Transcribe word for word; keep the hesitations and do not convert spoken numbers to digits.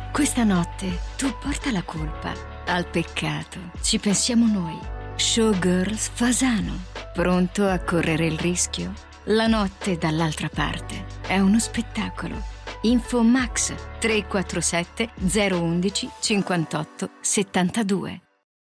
Questa notte tu porta la colpa. Al peccato ci pensiamo noi. Showgirls Fasano. Pronto a correre il rischio? La notte dall'altra parte è uno spettacolo. Info Max tre quattro sette zero uno uno cinquantotto settantadue.